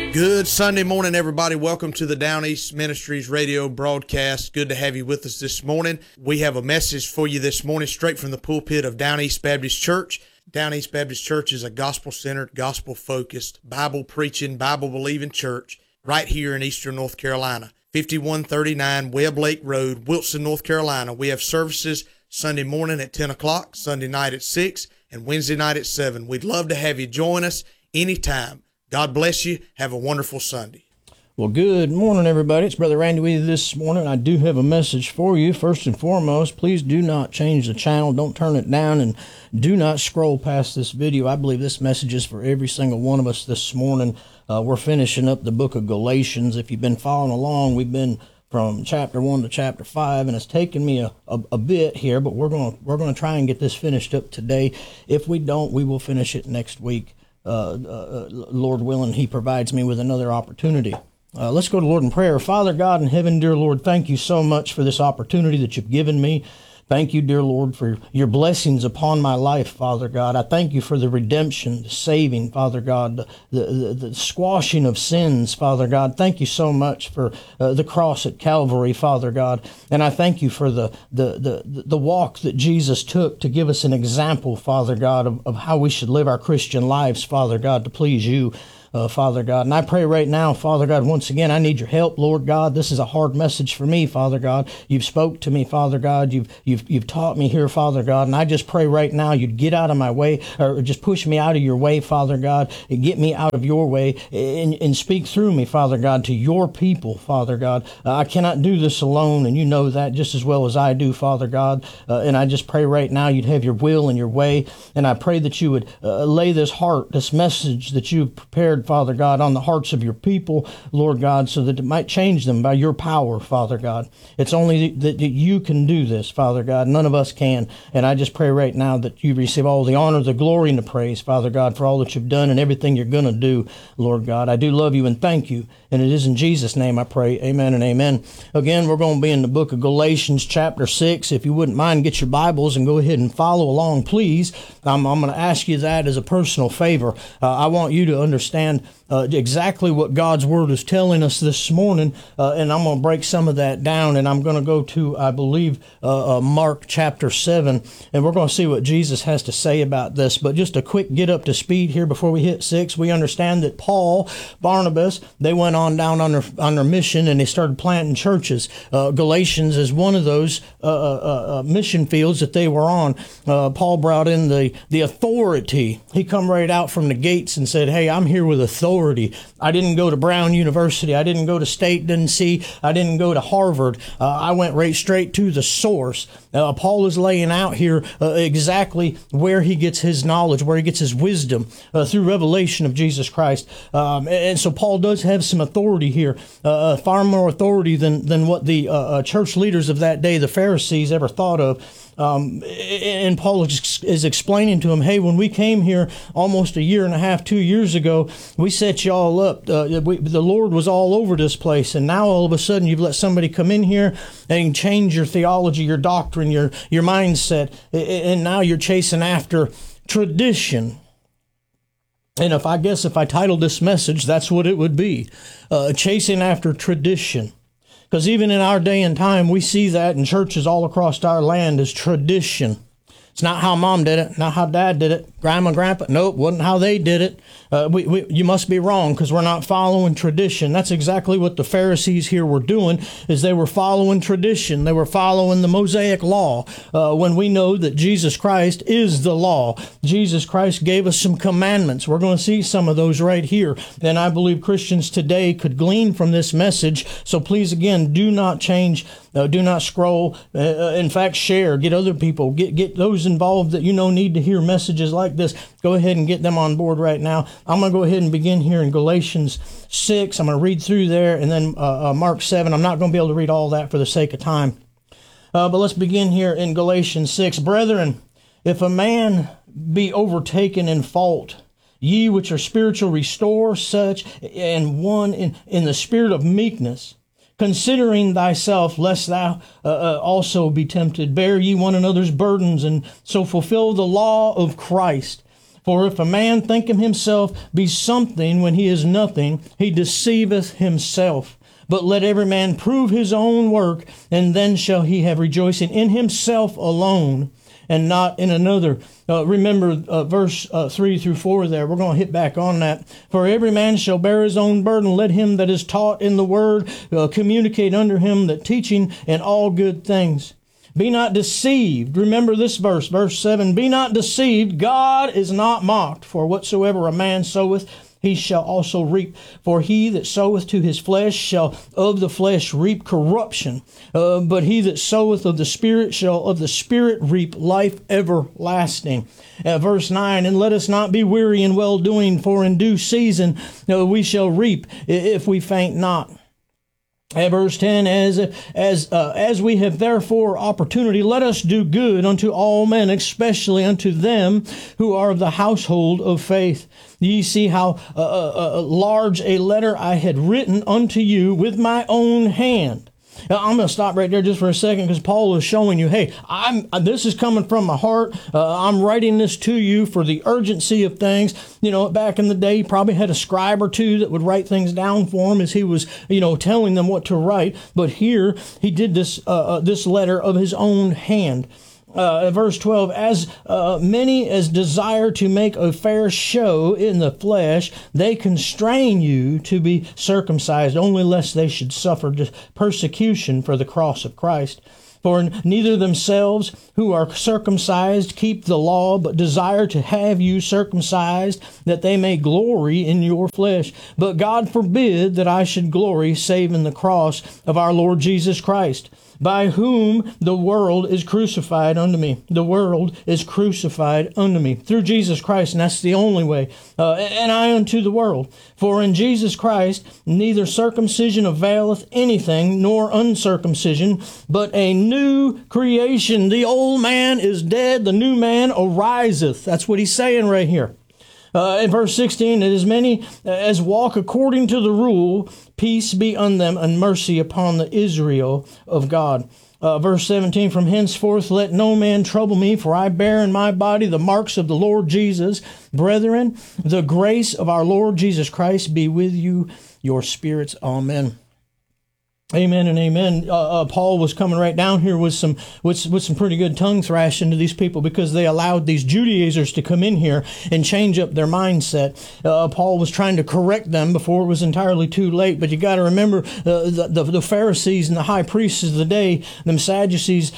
Good Sunday morning, everybody. Welcome to the Down East Ministries radio broadcast. Good to have you with us this morning. We have a message for you this morning straight from the pulpit of Down East Baptist Church. Down East Baptist Church is a gospel-centered, gospel-focused, Bible-preaching, Bible-believing church right here in Eastern North Carolina. 5139 Webb Lake Road, Wilson, North Carolina. We have services Sunday morning at 10 o'clock, Sunday night at 6, and Wednesday night at 7. We'd love to have you join us anytime. God bless you. Have a wonderful Sunday. Well, good morning, everybody. It's Brother Randy with you this morning. I do have a message for you. First and foremost, please do not change the channel. Don't turn it down, and do not scroll past this video. I believe this message is for every single one of us this morning. We're finishing up the book of Galatians. If you've been following along, we've been from chapter 1 to chapter 5, and it's taken me a bit here, but we're going to try and get this finished up today. If we don't, we will finish it next week. Lord willing, He provides me with another opportunity. Let's go to Lord in prayer. Father God in heaven, dear Lord, thank you so much for this opportunity that you've given me. Thank you, dear Lord, for your blessings upon my life, Father God. I thank you for the redemption, the saving, Father God, the squashing of sins, Father God. Thank you so much for the cross at Calvary, Father God. And I thank you for the walk that Jesus took to give us an example, Father God, of how we should live our Christian lives, Father God, to please you. Father God. And I pray right now, Father God, once again, I need your help, Lord God. This is a hard message for me, Father God. You've spoke to me, Father God. You've taught me here, Father God. And I just pray right now you'd get out of my way, or just push me out of your way, Father God, and get me out of your way and speak through me, Father God, to your people, Father God. I cannot do this alone, and you know that just as well as I do, Father God. And I just pray right now you'd have your will and your way. And I pray that you would lay this message that you've prepared, Father God, on the hearts of your people, Lord God, so that it might change them by your power, Father God. It's only that you can do this, Father God. None of us can. And I just pray right now that you receive all the honor, the glory, and the praise, Father God, for all that you've done and everything you're going to do, Lord God. I do love you and thank you. And it is in Jesus' name I pray. Amen and amen. Again, we're going to be in the book of Galatians chapter 6. If you wouldn't mind, get your Bibles and go ahead and follow along, please. I'm going to ask you that as a personal favor. I want you to understand exactly what God's Word is telling us this morning, and I'm going to break some of that down, and I'm going to go to, I believe, Mark chapter 7, and we're going to see what Jesus has to say about this. But just a quick get up to speed here before we hit 6. We understand that Paul, Barnabas, they went on down on their mission, and they started planting churches. Galatians is one of those mission fields that they were on. Paul brought in the authority. He come right out from the gates and said, hey, I'm here with authority. I didn't go to Brown University. I didn't go to State, Tennessee. I didn't go to Harvard. I went right straight to the source. Paul is laying out here exactly where he gets his knowledge, where he gets his wisdom through revelation of Jesus Christ. And so Paul does have some authority here, far more authority than what the church leaders of that day, the Pharisees, ever thought of. And Paul is explaining to him, hey, when we came here almost a year and a half, 2 years ago, we set you all up. The Lord was all over this place, and now all of a sudden you've let somebody come in here and change your theology, your doctrine, your mindset, and now you're chasing after tradition. And if I titled this message, that's what it would be, chasing after tradition. Because even in our day and time, we see that in churches all across our land as tradition. It's not how mom did it, not how dad did it, grandma, grandpa. Nope, wasn't how they did it. You must be wrong because we're not following tradition. That's exactly what the Pharisees here were doing, is they were following tradition. They were following the Mosaic law when we know that Jesus Christ is the law. Jesus Christ gave us some commandments. We're going to see some of those right here. And I believe Christians today could glean from this message. So please, again, do not change. Do not scroll. In fact, share. Get other people. Get those involved that you know need to hear messages like this. Go ahead and get them on board right now. I'm going to go ahead and begin here in Galatians 6. I'm going to read through there, and then Mark 7. I'm not going to be able to read all that for the sake of time. But let's begin here in Galatians 6. Brethren, if a man be overtaken in fault, ye which are spiritual restore such, and one in the spirit of meekness, considering thyself, lest thou also be tempted. Bear ye one another's burdens, and so fulfill the law of Christ. For if a man think himself be something when he is nothing, he deceiveth himself. But let every man prove his own work, and then shall he have rejoicing in himself alone, and not in another. Remember verse 3 through 4 there. We're going to hit back on that. For every man shall bear his own burden. Let him that is taught in the word communicate unto him that teaching in all good things. Be not deceived. Remember this verse, verse 7. Be not deceived. God is not mocked. For whatsoever a man soweth, he shall also reap. For he that soweth to his flesh shall of the flesh reap corruption. But he that soweth of the Spirit shall of the Spirit reap life everlasting. Verse 9, and let us not be weary in well-doing, for in due season we shall reap if we faint not. At verse 10, as we have therefore opportunity, let us do good unto all men, especially unto them who are of the household of faith. Ye see how large a letter I had written unto you with my own hand. Now, I'm going to stop right there just for a second, because Paul is showing you, hey, this is coming from my heart. I'm writing this to you for the urgency of things. You know, back in the day, he probably had a scribe or two that would write things down for him as he was, telling them what to write. But here, he did this letter of his own hand. Verse 12, as many as desire to make a fair show in the flesh, they constrain you to be circumcised, only lest they should suffer persecution for the cross of Christ. For neither themselves who are circumcised keep the law, but desire to have you circumcised, that they may glory in your flesh. But God forbid that I should glory, save in the cross of our Lord Jesus Christ, by whom the world is crucified unto me. The world is crucified unto me. Through Jesus Christ, and that's the only way. And I unto the world. For in Jesus Christ neither circumcision availeth anything, nor uncircumcision, but a new creation. The old man is dead, the new man ariseth. That's what he's saying right here. In verse 16, and as many as walk according to the rule, peace be on them, and mercy upon the Israel of God. Verse 17, from henceforth let no man trouble me, for I bear in my body the marks of the Lord Jesus. Brethren, the grace of our Lord Jesus Christ be with you, your spirits. Amen. Amen and amen. Paul was coming right down here with some pretty good tongue thrashing to these people, because they allowed these Judaizers to come in here and change up their mindset. Paul was trying to correct them before it was entirely too late. But you got to remember, the Pharisees and the high priests of the day, them Sadducees,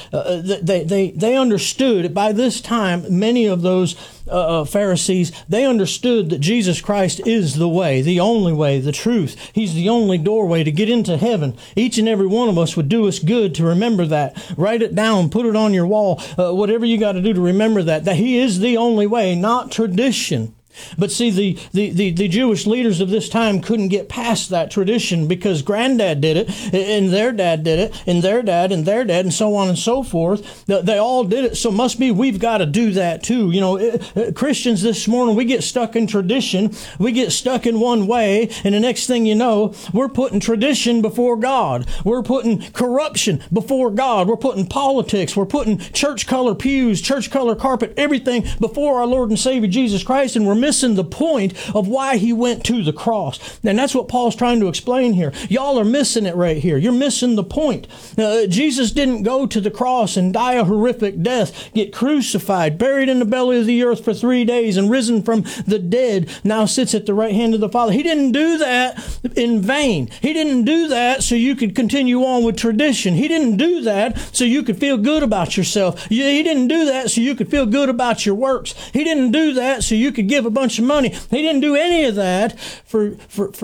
they understood. By this time, many of those Pharisees, they understood that Jesus Christ is the way, the only way, the truth. He's the only doorway to get into heaven. Each and every one of us would do us good to remember that. Write it down, put it on your wall, whatever you got to do to remember that He is the only way, not tradition. But see, the Jewish leaders of this time couldn't get past that tradition, because granddad did it, and their dad did it, and their dad, and their dad, and so on and so forth. They all did it, so must be we've got to do that too. Christians this morning, we get stuck in tradition. We get stuck in one way, and the next thing you know, we're putting tradition before God. We're putting corruption before God. We're putting politics. We're putting church color pews, church color carpet, everything before our Lord and Savior Jesus Christ, and we're missing the point of why He went to the cross. And that's what Paul's trying to explain here. Y'all are missing it right here. You're missing the point. Jesus didn't go to the cross and die a horrific death, get crucified, buried in the belly of the earth for 3 days, and risen from the dead, now sits at the right hand of the Father. He didn't do that in vain. He didn't do that so you could continue on with tradition. He didn't do that so you could feel good about yourself. He didn't do that so you could feel good about your works. He didn't do that so you could give a bunch of money. He didn't do any of that for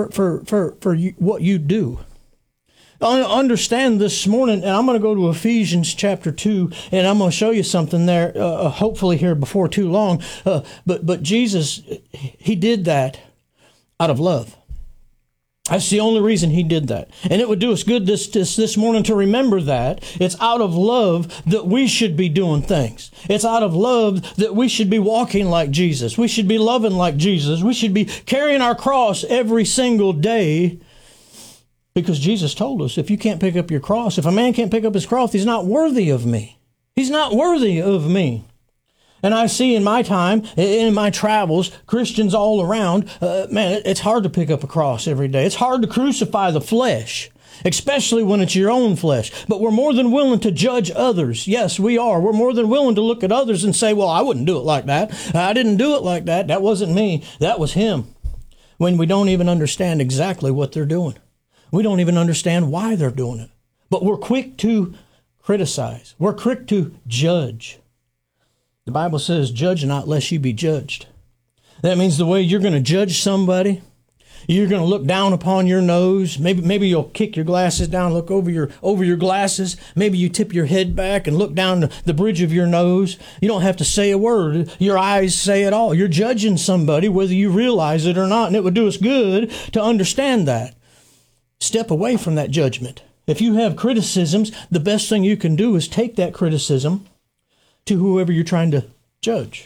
what you do. Understand this morning, and I'm going to go to Ephesians chapter 2, and I'm going to show you something there, hopefully here before too long. But Jesus, He did that out of love. That's the only reason He did that. And it would do us good this morning to remember that. It's out of love that we should be doing things. It's out of love that we should be walking like Jesus. We should be loving like Jesus. We should be carrying our cross every single day, because Jesus told us, if you can't pick up your cross, if a man can't pick up his cross, he's not worthy of me. He's not worthy of me. And I see in my time, in my travels, Christians all around, man, it's hard to pick up a cross every day. It's hard to crucify the flesh, especially when it's your own flesh. But we're more than willing to judge others. Yes, we are. We're more than willing to look at others and say, well, I wouldn't do it like that. I didn't do it like that. That wasn't me. That was him. When we don't even understand exactly what they're doing. We don't even understand why they're doing it. But we're quick to criticize. We're quick to judge. The Bible says, judge not lest you be judged. That means the way you're going to judge somebody, you're going to look down upon your nose. Maybe you'll kick your glasses down, look over your glasses. Maybe you tip your head back and look down the bridge of your nose. You don't have to say a word. Your eyes say it all. You're judging somebody whether you realize it or not, and it would do us good to understand that. Step away from that judgment. If you have criticisms, the best thing you can do is take that criticism to whoever you're trying to judge.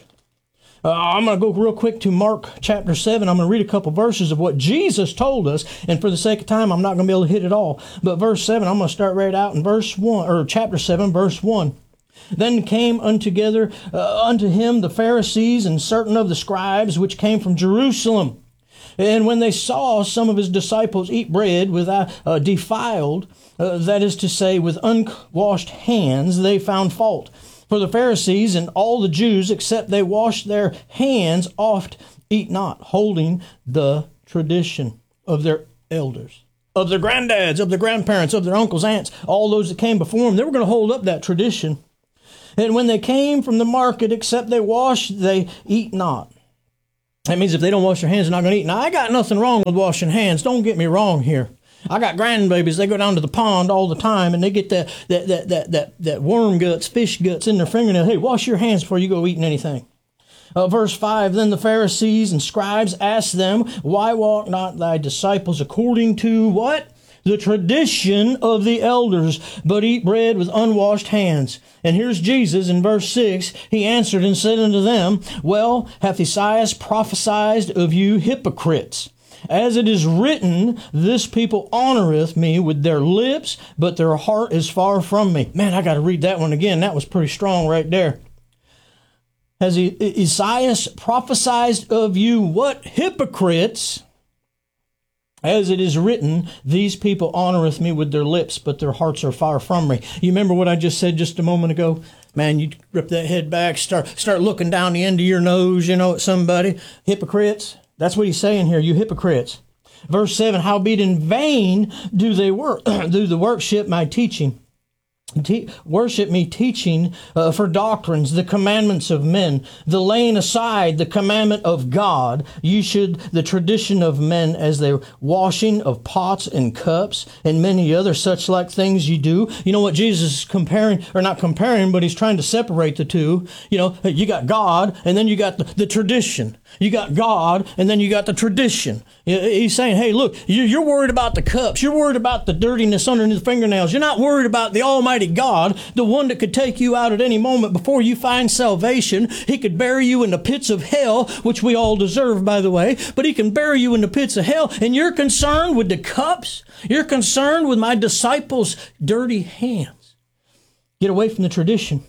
I'm going to go real quick to Mark chapter 7. I'm going to read a couple verses of what Jesus told us. And for the sake of time, I'm not going to be able to hit it all. But verse 7, I'm going to start right out in verse 1, or chapter 7, verse 1. Then came unto him the Pharisees and certain of the scribes which came from Jerusalem. And when they saw some of his disciples eat bread without defiled, that is to say, with unwashed hands, they found fault. For the Pharisees and all the Jews, except they wash their hands, oft eat not, holding the tradition of their elders, of their granddads, of their grandparents, of their uncles, aunts, all those that came before them. They were going to hold up that tradition. And when they came from the market, except they wash, they eat not. That means if they don't wash their hands, they're not going to eat. Now, I got nothing wrong with washing hands. Don't get me wrong here. I got grandbabies. They go down to the pond all the time, and they get that worm guts, fish guts in their fingernail. Hey, wash your hands before you go eating anything. Verse 5, then the Pharisees and scribes asked them, why walk not thy disciples according to what? The tradition of the elders, but eat bread with unwashed hands. And here's Jesus in verse 6. He answered and said unto them, well, hath Esaias prophesied of you hypocrites? As it is written, this people honoreth me with their lips, but their heart is far from me. Man, I got to read that one again. That was pretty strong right there. Has Esaias prophesied of you what? Hypocrites? As it is written, these people honoreth me with their lips, but their hearts are far from me. You remember what I just said just a moment ago? Man, you rip that head back, start looking down the end of your nose, at somebody. Hypocrites. That's what he's saying here, you hypocrites. Verse 7, howbeit in vain do they worship my teaching. Worship me teaching for doctrines, the commandments of men, the laying aside the commandment of God. You should the tradition of men as the washing of pots and cups and many other such like things you do. You know what Jesus is comparing, or not comparing, but he's trying to separate the two. You got God and then you got the tradition. You got God and then you got the tradition. He's saying, hey, look, you're worried about the cups. You're worried about the dirtiness underneath the fingernails. You're not worried about the Almighty God, the one that could take you out at any moment before you find salvation. He could bury you in the pits of hell, which we all deserve, by the way, but he can bury you in the pits of hell, and you're concerned with the cups? You're concerned with my disciples' dirty hands. Get away from the tradition.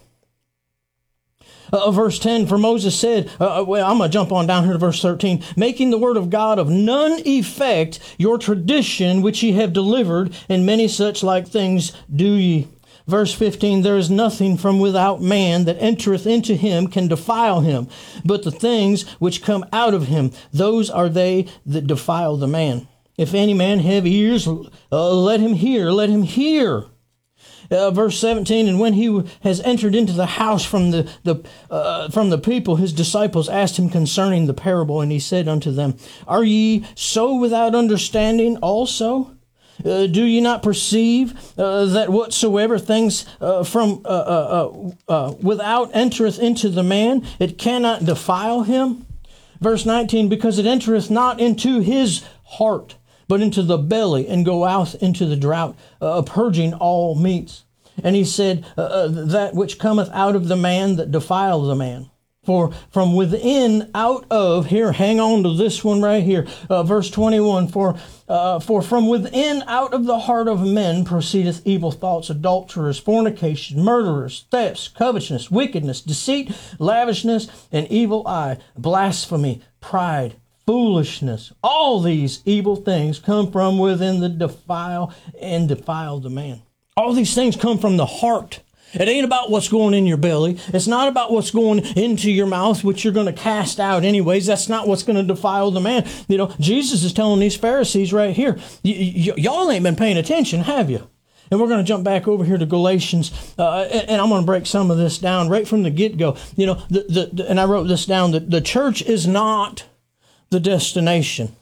Verse 10, for Moses said, I'm going to jump on down here to verse 13, making the word of God of none effect, your tradition which ye have delivered, and many such like things do ye. Verse 15, there is nothing from without man that entereth into him can defile him, but the things which come out of him, those are they that defile the man. If any man have ears, let him hear, let him hear. Verse 17, and when he has entered into the house from the people, his disciples asked him concerning the parable, and he said unto them, are ye so without understanding also? Do ye not perceive that whatsoever things from without entereth into the man, it cannot defile him? Verse 19, because it entereth not into his heart, but into the belly, and go out into the drought, purging all meats. And he said, that which cometh out of the man that defile the man. For from within, out of, here, hang on to this one right here, verse 21, for from within, out of the heart of men proceedeth evil thoughts, adulterers, fornication, murderers, thefts, covetousness, wickedness, deceit, lavishness, an evil eye, blasphemy, pride, foolishness. All these evil things come from within the defile the man. All these things come from the heart. It ain't about what's going in your belly. It's not about what's going into your mouth, which you're going to cast out anyways. That's not what's going to defile the man. You know, Jesus is telling these Pharisees right here, y'all ain't been paying attention, have you? And we're going to jump back over here to Galatians, and I'm going to break some of this down right from the get-go. You know, and I wrote this down, that the church is not the destination.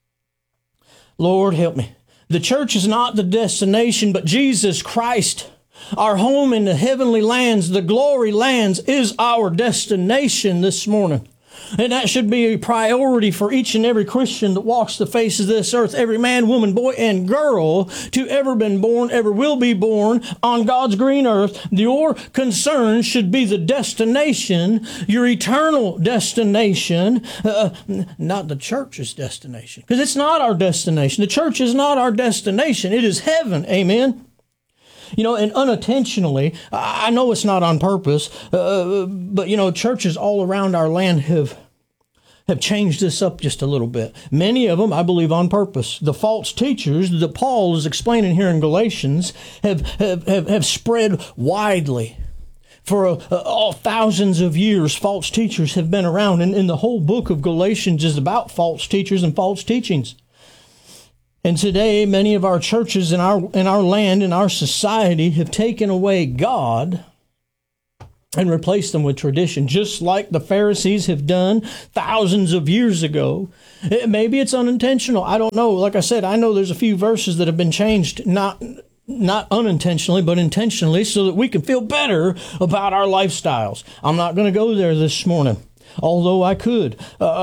Lord, help me. The church is not the destination, but Jesus Christ. Our home in the heavenly lands, the glory lands, is our destination this morning. And that should be a priority for each and every Christian that walks the face of this earth. Every man, woman, boy, and girl to ever been born, ever will be born on God's green earth. Your concern should be the destination, your eternal destination, not the church's destination. Because it's not our destination. The church is not our destination. It is heaven. Amen. You know, and unintentionally, I know it's not on purpose, but, you know, churches all around our land have changed this up just a little bit. Many of them, I believe, on purpose. The false teachers that Paul is explaining here in Galatians have spread widely. For thousands of years, false teachers have been around, and the whole book of Galatians is about false teachers and false teachings. And today, many of our churches in our land, in our society, have taken away God and replaced them with tradition, just like the Pharisees have done thousands of years ago. Maybe it's unintentional. I don't know. Like I said, I know there's a few verses that have been changed, not unintentionally, but intentionally, so that we can feel better about our lifestyles. I'm not going to go there this morning, although I could.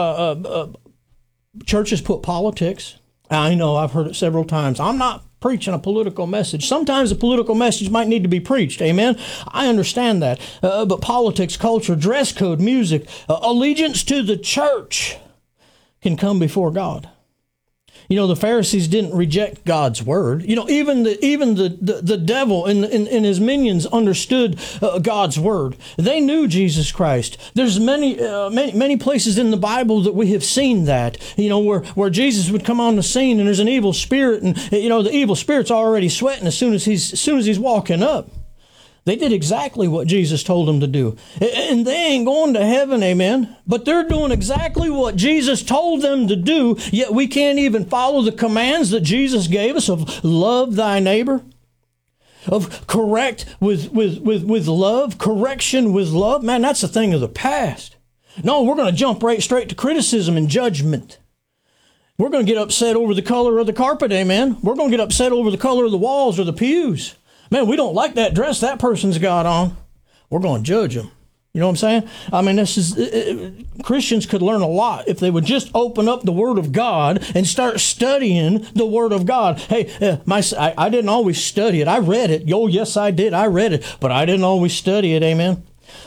Churches put politics. I know, I've heard it several times. I'm not preaching a political message. Sometimes a political message might need to be preached. Amen. I understand that. But politics, culture, dress code, music, allegiance to the church can come before God. You know, the Pharisees didn't reject God's word. You know, even the devil and his minions understood God's word. They knew Jesus Christ. There's many places in the Bible that we have seen that. You know, where Jesus would come on the scene and there's an evil spirit, and you know the evil spirit's already sweating as soon as he's walking up. They did exactly what Jesus told them to do. And they ain't going to heaven, amen. But they're doing exactly what Jesus told them to do, yet we can't even follow the commands that Jesus gave us of love thy neighbor, of correct with love, correction with love. Man, that's a thing of the past. No, we're going to jump right straight to criticism and judgment. We're going to get upset over the color of the carpet, amen. We're going to get upset over the color of the walls or the pews. Man, we don't like that dress that person's got on. We're going to judge them. You know what I'm saying? I mean, Christians could learn a lot if they would just open up the Word of God and start studying the Word of God. Hey, I didn't always study it. I read it. Oh, yes, I did. I read it. But I didn't always study it. Amen.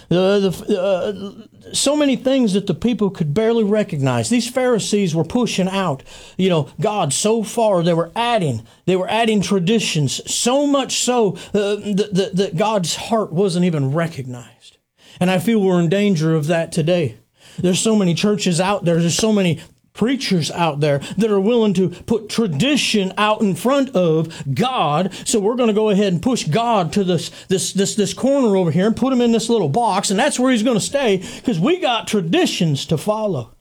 So many things that the people could barely recognize. These Pharisees were pushing out, you know, God so far. They were adding traditions, so much so that God's heart wasn't even recognized. And I feel we're in danger of that today. There's so many churches out there. There's so many preachers out there that are willing to put tradition out in front of God. So we're going to go ahead and push God to this corner over here and put him in this little box, and that's where he's going to stay because we got traditions to follow.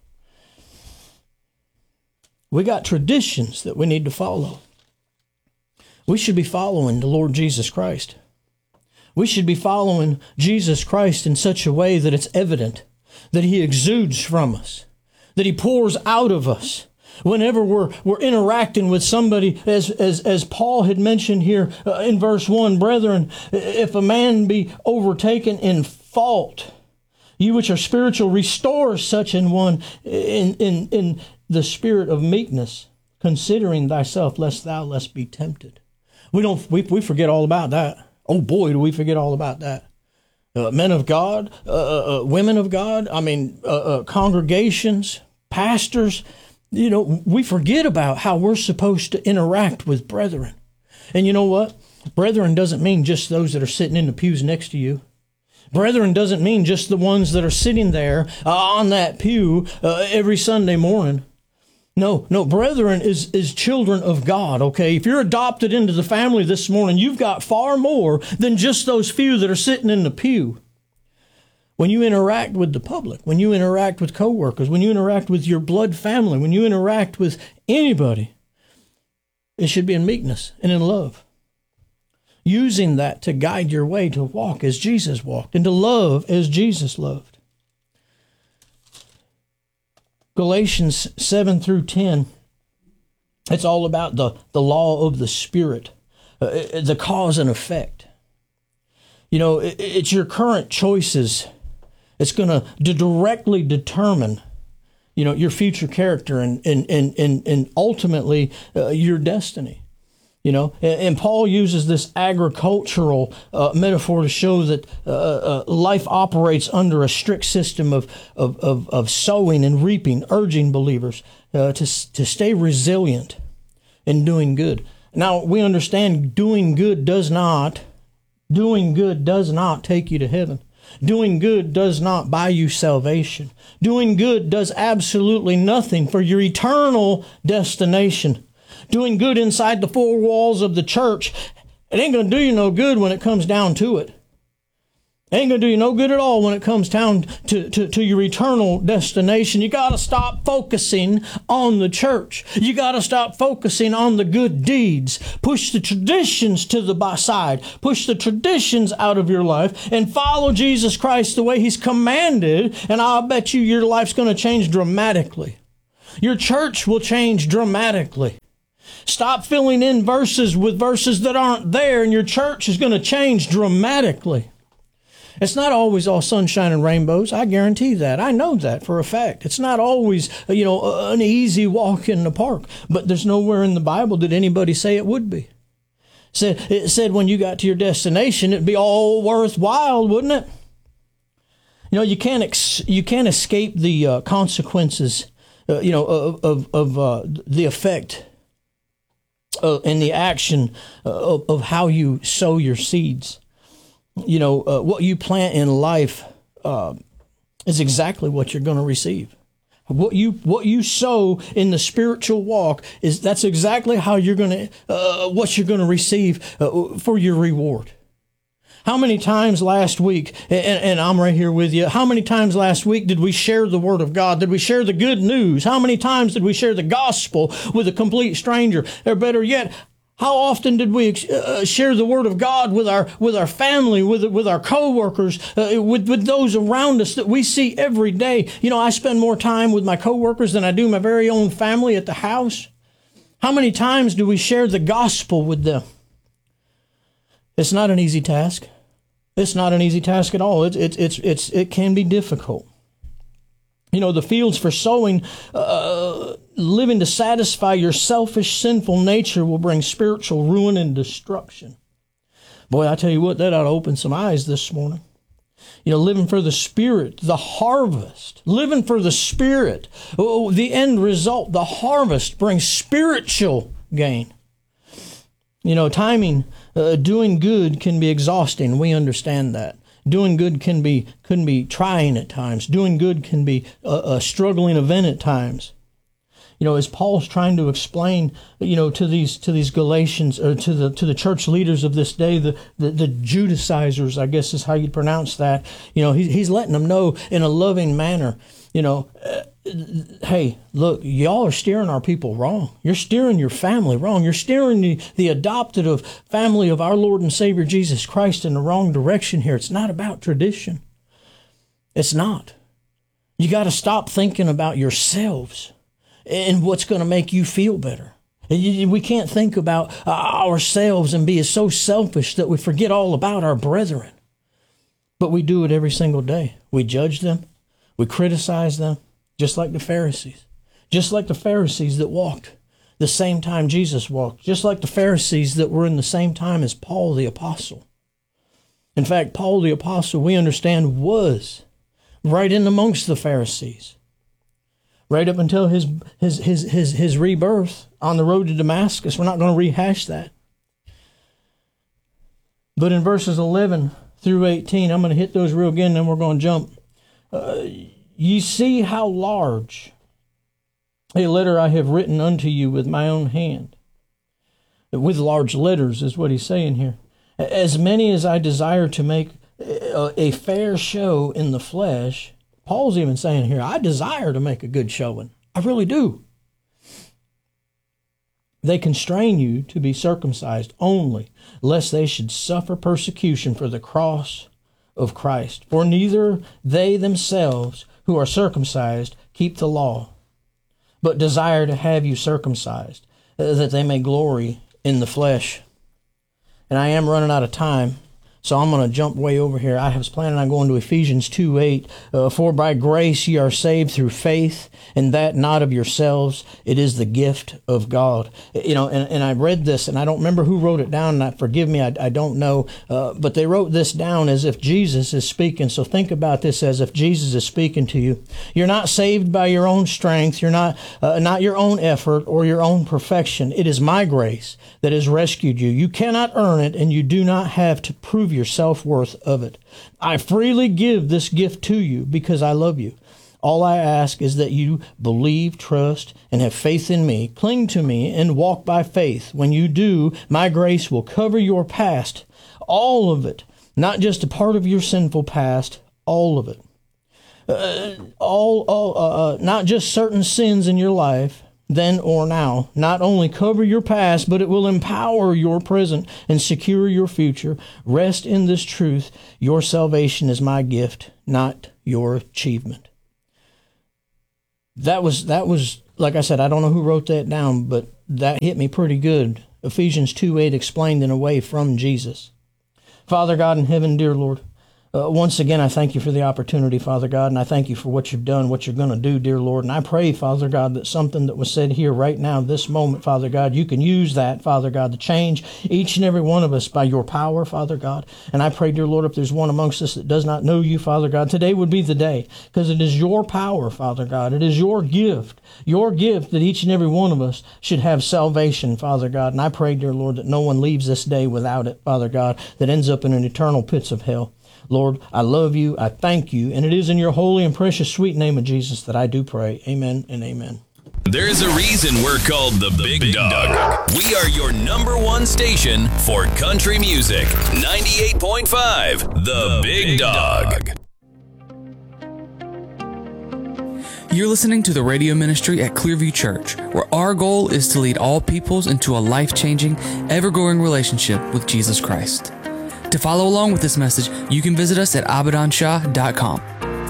We got traditions that we need to follow. We should be following the Lord Jesus Christ. We should be following Jesus Christ in such a way that it's evident that he exudes from us, that he pours out of us. Whenever we're interacting with somebody, as Paul had mentioned here in verse 1, brethren, if a man be overtaken in fault, you which are spiritual, restore such an one in the spirit of meekness, considering thyself, lest thou be tempted. We forget all about that. Oh boy, do we forget all about that. men of God, women of God, congregations, pastors. We forget about how we're supposed to interact with brethren. And you know what? Brethren doesn't mean just those that are sitting in the pews next to you. Brethren doesn't mean just the ones that are sitting there on that pew every Sunday morning. No, brethren is children of God, okay? If you're adopted into the family this morning, you've got far more than just those few that are sitting in the pew. When you interact with the public, when you interact with coworkers, when you interact with your blood family, when you interact with anybody, it should be in meekness and in love. Using that to guide your way to walk as Jesus walked and to love as Jesus loved. Galatians 7 through 10, it's all about the law of the Spirit, the cause and effect. It's your current choices. It's going to directly determine, your future character and ultimately your destiny. And Paul uses this agricultural metaphor to show that life operates under a strict system of sowing and reaping, urging believers to stay resilient in doing good. Now, we understand doing good does not take you to heaven. Doing good does not buy you salvation. Doing good does absolutely nothing for your eternal destination. Doing good inside the four walls of the church, it ain't going to do you no good when it comes down to it. It ain't going to do you no good at all when it comes down to your eternal destination. You got to stop focusing on the church. You got to stop focusing on the good deeds. Push the traditions to the side. Push the traditions out of your life and follow Jesus Christ the way He's commanded. And I'll bet you your life's going to change dramatically. Your church will change dramatically. Stop filling in verses with verses that aren't there, and your church is going to change dramatically. It's not always all sunshine and rainbows. I guarantee that. I know that for a fact. It's not always, an easy walk in the park. But there's nowhere in the Bible did anybody say it would be. It said when you got to your destination, it'd be all worthwhile, wouldn't it? You can't escape the consequences, of the effect and the action of how you sow your seeds. What you plant in life is exactly what you're going to receive. What you sow in the spiritual walk that's exactly how you're going to what you're going to receive for your reward. How many times last week, and I'm right here with you, how many times last week did we share the Word of God? Did we share the good news? How many times did we share the gospel with a complete stranger? Or better yet, how often did we share the Word of God with our family, with our coworkers, with those around us that we see every day? I spend more time with my coworkers than I do my very own family at the house. How many times do we share the gospel with them? It's not an easy task. It's not an easy task at all. It can be difficult. The fields for sowing, living to satisfy your selfish, sinful nature will bring spiritual ruin and destruction. Boy, I tell you what, that ought to open some eyes this morning. Living for the Spirit, the harvest, living for the Spirit, the end result, the harvest brings spiritual gain. Timing, doing good can be exhausting. We understand that. Doing good can be trying at times. Doing good can be a struggling event at times. As Paul's trying to explain, to these Galatians, or to the church leaders of this day, the Judaizers, I guess is how you'd pronounce that. He's letting them know in a loving manner. Hey, look, y'all are steering our people wrong. You're steering your family wrong. You're steering the adopted family of our Lord and Savior Jesus Christ in the wrong direction here. It's not about tradition. It's not. You got to stop thinking about yourselves and what's going to make you feel better. We can't think about ourselves and be so selfish that we forget all about our brethren. But we do it every single day. We judge them. We criticize them. Just like the Pharisees. Just like the Pharisees that walked the same time Jesus walked. Just like the Pharisees that were in the same time as Paul the Apostle. In fact, Paul the Apostle, we understand, was right in amongst the Pharisees, right up until his rebirth on the road to Damascus. We're not going to rehash that. But in verses 11 through 18, I'm going to hit those real again, then we're going to jump. You see how large a letter I have written unto you with my own hand. With large letters is what he's saying here. As many as I desire to make a fair show in the flesh. Paul's even saying here, I desire to make a good showing. I really do. They constrain you to be circumcised only, lest they should suffer persecution for the cross of Christ. For neither they themselves who are circumcised keep the law, but desire to have you circumcised, that they may glory in the flesh. And I am running out of time, so I'm going to jump way over here. I was planning on going to Ephesians 2:8. For by grace ye are saved through faith, and that not of yourselves. It is the gift of God. You know, and I read this, and I don't remember who wrote it down. And forgive me, I don't know. But they wrote this down as if Jesus is speaking. So think about this as if Jesus is speaking to you. You're not saved by your own strength. You're not your own effort or your own perfection. It is my grace that has rescued you. You cannot earn it, and you do not have to prove your self-worth of it. I freely give this gift to you because I love you. All I ask is that you believe, trust, and have faith in me, cling to me, and walk by faith. When you do, my grace will cover your past, all of it, not just a part of your sinful past, all of it. Not just certain sins in your life, then or now. Not only cover your past, but it will empower your present and secure your future. Rest in this truth. Your salvation is my gift, not your achievement. That was, like I said, I don't know who wrote that down, but that hit me pretty good. Ephesians 2:8 explained in a way from Jesus. Father God in heaven, dear Lord, once again, I thank you for the opportunity, Father God, and I thank you for what you've done, what you're going to do, dear Lord. And I pray, Father God, that something that was said here right now, this moment, Father God, you can use that, Father God, to change each and every one of us by your power, Father God. And I pray, dear Lord, if there's one amongst us that does not know you, Father God, today would be the day, because it is your power, Father God. It is your gift that each and every one of us should have salvation, Father God. And I pray, dear Lord, that no one leaves this day without it, Father God, that ends up in an eternal pits of hell. Lord, I love you, I thank you, and it is in your holy and precious sweet name of Jesus that I do pray. Amen and amen. There's a reason we're called the Big Dog. We are your number one station for country music. 98.5, The Big Dog. You're listening to the radio ministry at Clearview Church, where our goal is to lead all peoples into a life-changing, ever-growing relationship with Jesus Christ. To follow along with this message, you can visit us at abadanshah.com.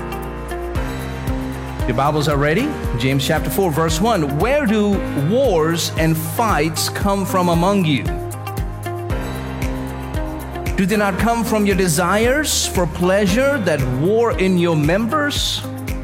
Your Bibles are ready? James chapter 4, verse 1. Where do wars and fights come from among you? Do they not come from your desires for pleasure that war in your members?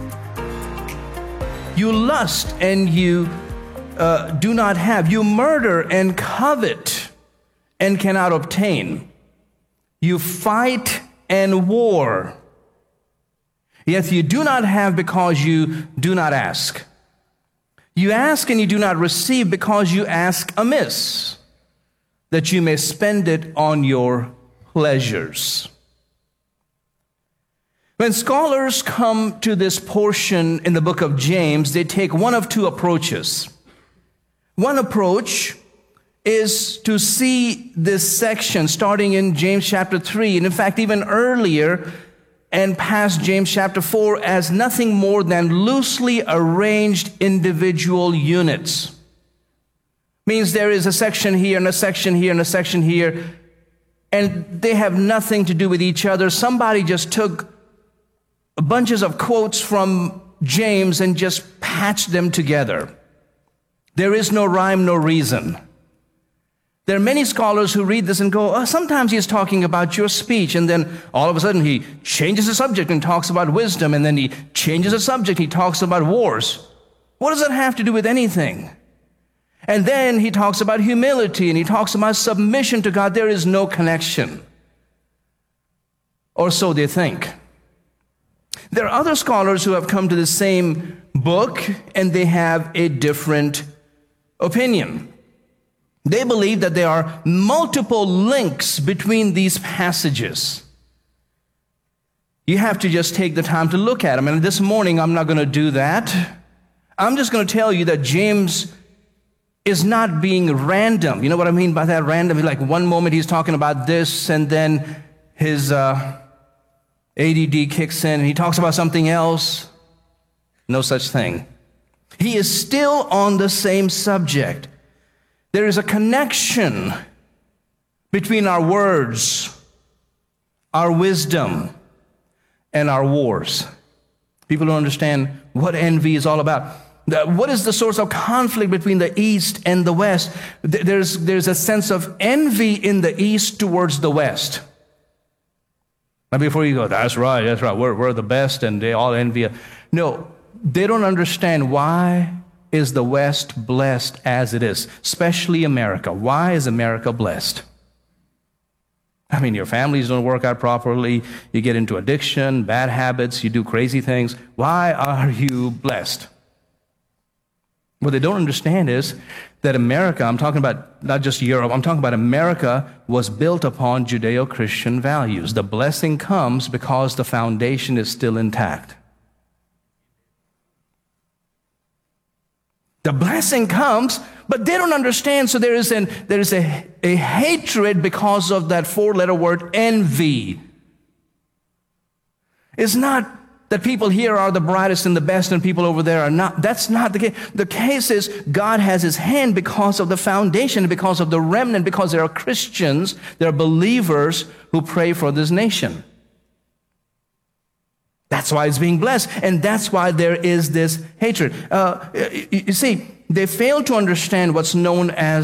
You lust and you do not have. You murder and covet and cannot obtain. You fight and war. Yet you do not have because you do not ask. You ask and you do not receive because you ask amiss, that you may spend it on your pleasures. When scholars come to this portion in the book of James, they take one of two approaches. One approach is to see this section starting in James chapter 3, and in fact even earlier and past James chapter 4 as nothing more than loosely arranged individual units. Means there is a section here and a section here and a section here, and they have nothing to do with each other. Somebody just took bunches of quotes from James and just patched them together. There is no rhyme, no reason. There are many scholars who read this and go, oh, sometimes he's talking about your speech, and then all of a sudden he changes the subject and talks about wisdom, and then he changes the subject, he talks about wars. What does that have to do with anything? And then he talks about humility, and he talks about submission to God. There is no connection. or so they think. There are other scholars who have come to the same book, and they have a different opinion. They believe that there are multiple links between these passages. You have to just take the time to look at them. And this morning, I'm not going to do that. I'm just going to tell you that James is not being random. You know what I mean by that, random? Like one moment he's talking about this, and then his ADD kicks in, and he talks about something else. No such thing. He is still on the same subject. There is a connection between our words, our wisdom, and our wars. People don't understand what envy is all about. What is the source of conflict between the East and the West? There's a sense of envy in the East towards the West. Now before you go, that's right, we're the best and they all envy us. No, they don't understand why is the West blessed as it is, especially America. Why is America blessed? I mean, your families don't work out properly, you get into addiction, bad habits, you do crazy things. Why are you blessed? What they don't understand is that America, I'm talking about not just Europe, I'm talking about America, was built upon Judeo-Christian values. The blessing comes because the foundation is still intact. The blessing comes, but they don't understand, so there is a hatred because of that four-letter word, envy. It's not that people here are the brightest and the best and people over there are not. That's not the case. The case is God has his hand because of the foundation, because of the remnant, because there are Christians, there are believers who pray for this nation. That's why it's being blessed, and that's why there is this hatred. You see, they fail to understand what's known as